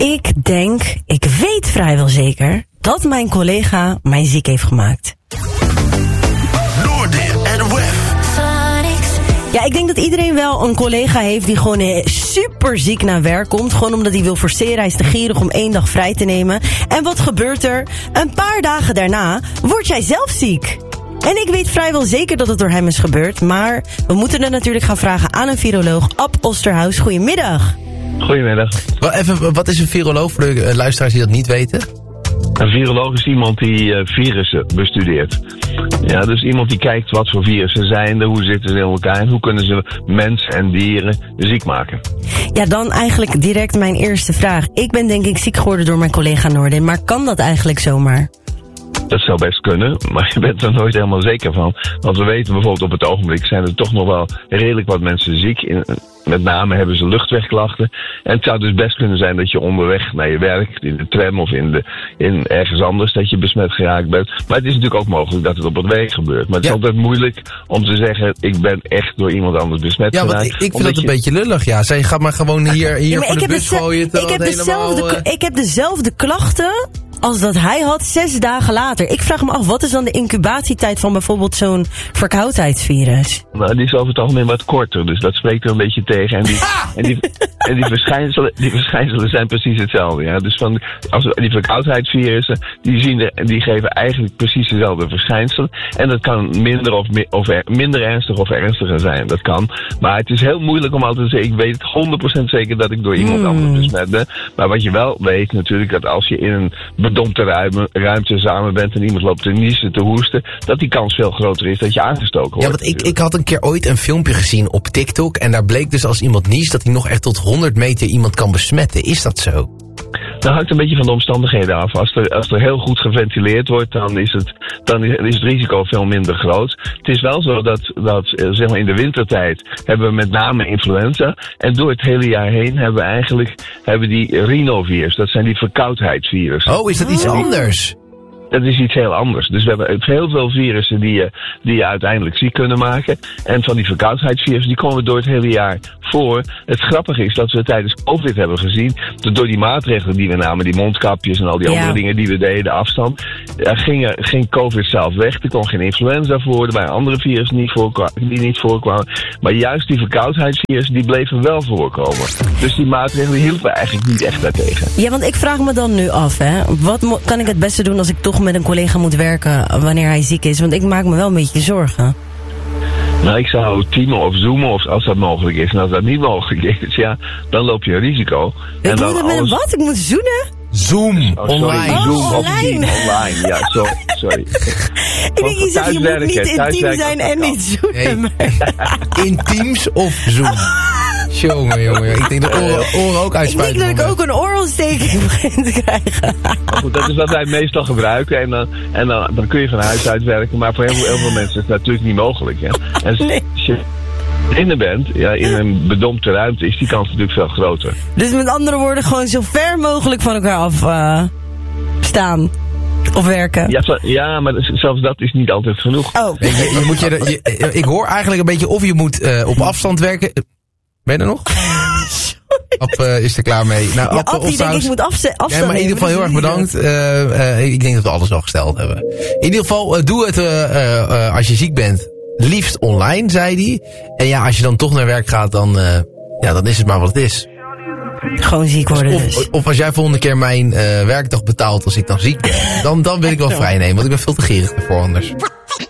Ik weet vrijwel zeker dat mijn collega mij ziek heeft gemaakt. Noordir en Wef. Ja, ik denk dat iedereen wel een collega heeft die gewoon super ziek naar werk komt. Gewoon omdat hij wil forceren. Hij is te gierig om 1 dag vrij te nemen. En wat gebeurt er? Een paar dagen daarna word jij zelf ziek. En ik weet vrijwel zeker dat het door hem is gebeurd. Maar we moeten het natuurlijk gaan vragen aan een viroloog. Ab Osterhaus, goedemiddag. Goedemiddag. Even, wat is een viroloog voor de luisteraars die dat niet weten? Een viroloog is iemand die virussen bestudeert. Ja, dus iemand die kijkt wat voor virussen zijn er, hoe zitten ze in elkaar en hoe kunnen ze mensen en dieren ziek maken. Ja, dan eigenlijk direct mijn eerste vraag. Ik ben denk ik ziek geworden door mijn collega Noordir, maar kan dat eigenlijk zomaar? Dat zou best kunnen, maar je bent er nooit helemaal zeker van. Want we weten bijvoorbeeld op het ogenblik zijn er toch nog wel redelijk wat mensen ziek. Met name hebben ze luchtwegklachten. En het zou dus best kunnen zijn dat je onderweg naar je werk, in de tram of in ergens anders, dat je besmet geraakt bent. Maar het is natuurlijk ook mogelijk dat het op het werk gebeurt. Maar het is altijd moeilijk om te zeggen, ik ben echt door iemand anders besmet geraakt. Ja, want ik vind het een beetje lullig, ja. Zij gaat maar gewoon hier voor de bus gooien. Ik heb dezelfde klachten als dat hij had 6 dagen later. Ik vraag me af, wat is dan de incubatietijd van bijvoorbeeld zo'n verkoudheidsvirus? Nou, die is over het algemeen wat korter, dus dat spreekt er een beetje tegen. En die verschijnselen zijn precies hetzelfde. Ja? Dus die verkoudheidsvirussen, die geven eigenlijk precies dezelfde verschijnselen. En dat kan minder ernstig of ernstiger zijn. Dat kan. Maar het is heel moeilijk om altijd te zeggen, ik weet het 100% zeker dat ik door iemand anders besmet ben. Maar wat je wel weet natuurlijk, dat als je in een bedompte ruimte samen bent en iemand loopt te niezen, te hoesten, dat die kans veel groter is dat je aangestoken wordt. Ja, want ik had een keer ooit een filmpje gezien op TikTok en daar bleek dus als iemand niest dat hij nog echt tot 100 meter iemand kan besmetten. Is dat zo? Dat hangt een beetje van de omstandigheden af. Als er heel goed geventileerd wordt, dan is het risico veel minder groot. Het is wel zo dat zeg maar in de wintertijd hebben we met name influenza. En door het hele jaar heen hebben we die rhinovirus. Dat zijn die verkoudheidsvirussen. Oh, is dat iets anders? Dat is iets heel anders. Dus we hebben heel veel virussen die je uiteindelijk ziek kunnen maken. En van die verkoudheidsvirussen, die komen door het hele jaar voor. Het grappige is dat we tijdens COVID hebben gezien, dat door die maatregelen die we namen, die mondkapjes en al die andere dingen die we deden, afstand, ging COVID zelf weg. Er kwam geen influenza voor, er waren andere virussen die niet voorkwamen. Maar juist die verkoudheidsvirussen, die bleven wel voorkomen. Dus die maatregelen hielpen eigenlijk niet echt daartegen. Ja, want ik vraag me dan nu af, hè. Wat kan ik het beste doen als ik toch met een collega moet werken wanneer hij ziek is? Want ik maak me wel een beetje zorgen. Nou, ik zou teamen of zoomen als dat mogelijk is. En als dat niet mogelijk is, ja, dan loop je een risico. Ik moet het met een wat? Ik moet zoenen? Zoom, online. Zoom, online, ja, sorry. Ik denk, je moet niet intiem zijn en niet zoenen. Nee. In Teams of Zoom? Jongen. Ik denk de oren ook uitspuiten. Ik denk dat ik ook een oorontsteking begin te krijgen. Maar goed, dat is wat wij meestal gebruiken. En dan kun je van huis uit werken. Maar voor heel veel mensen is het natuurlijk niet mogelijk. Hè? En als je binnen bent, ja, in een bedompte ruimte, is die kans natuurlijk veel groter. Dus met andere woorden, gewoon zo ver mogelijk van elkaar af staan. Of werken. Ja, maar zelfs dat is niet altijd genoeg. Oh. Ik hoor eigenlijk een beetje of je moet op afstand werken. Ben je er nog? Ab is er klaar mee. Nou, ja, Ab die denk ik moet afstand ja, maar in ieder geval heel erg bedankt. Ik denk dat we alles al gesteld hebben. In ieder geval, doe het als je ziek bent. Liefst online, zei hij. En ja, als je dan toch naar werk gaat, dan is het maar wat het is. Gewoon ziek worden of als jij volgende keer mijn werkdag betaalt als ik dan ziek ben, dan wil ik wel vrij nemen. Want ik ben veel te gierig ervoor anders.